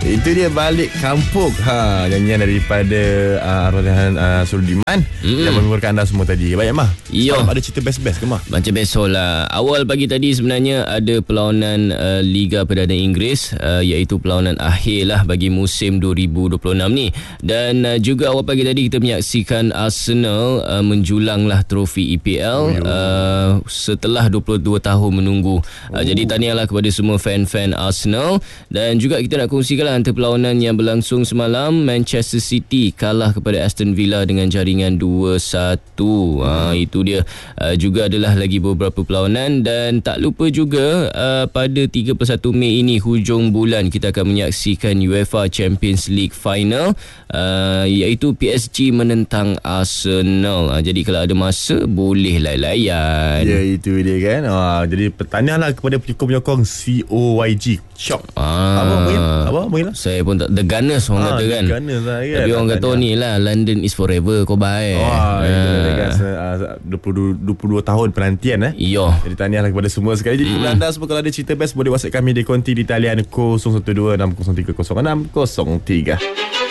Itu dia Balik Kampung. Nyanyian daripada Arwah Surudiman yang menghiburkan anda semua tadi. Baik Mah. Ada cerita best-best ke Mah? Macam besok lah. Awal pagi tadi sebenarnya ada perlawanan Liga Perdana Inggeris, iaitu perlawanan akhir lah bagi musim 2026 ni. Dan juga awal pagi tadi kita menyaksikan Arsenal menjulang lah trofi EPL setelah 22 tahun menunggu. Jadi tahniahlah kepada semua fan-fan Arsenal. Dan juga kita nak kongsikan lah antara perlawanan yang berlangsung semalam. Manchester City kalah kepada Aston Villa dengan jaringan 2-1. Itu dia. Juga adalah lagi beberapa perlawanan. Dan tak lupa juga pada 31 Mei ini, hujung bulan, kita akan menyaksikan UEFA Champions League Final, iaitu PSG menentang Arsenal. Jadi kalau ada masa, boleh layan. Ya, itu dia kan. Jadi tahniahlah kepada penyokong COYG Shock. Apa mungkin? Saya pun tak, The Gunners orang kata kan. Tapi orang kata ni lah, London is forever. Kau baik. 22 tahun penantian Iya. Jadi tahniahlah kepada semua sekali. Jadi kepada anda semua, kalau ada cerita best, boleh WhatsApp kami di konti di talian 012 603 0603.